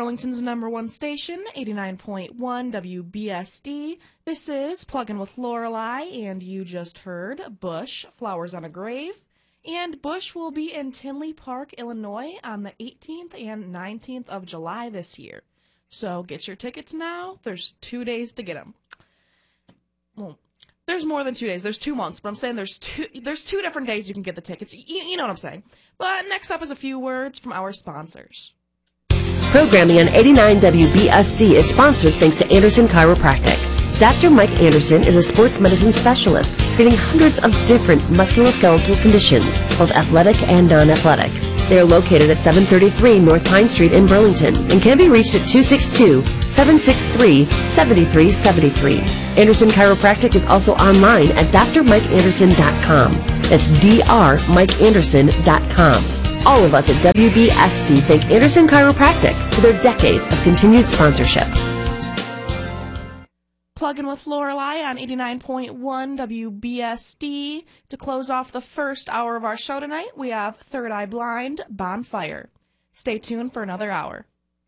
Burlington's #1 station, 89.1 WBSD. This is Pluggin' with Lorelei, and you just heard Bush, Flowers on a Grave. And Bush will be in Tinley Park, Illinois on the 18th and 19th of July this year. So get your tickets now. There's 2 days to get them. Well, there's more than 2 days. There's 2 months, but I'm saying there's two different days you can get the tickets. You know what I'm saying. But next up is a few words from our sponsors. Programming on 89 WBSD is sponsored thanks to Anderson Chiropractic. Dr. Mike Anderson is a sports medicine specialist treating hundreds of different musculoskeletal conditions, both athletic and non-athletic. They are located at 733 North Pine Street in Burlington and can be reached at 262-763-7373. Anderson Chiropractic is also online at drmikeanderson.com. That's drmikeanderson.com. All of us at WBSD thank Anderson Chiropractic for their decades of continued sponsorship. Pluggin' with Lorelei on 89.1 WBSD. To close off the first hour of our show tonight, we have Third Eye Blind, Bonfire. Stay tuned for another hour.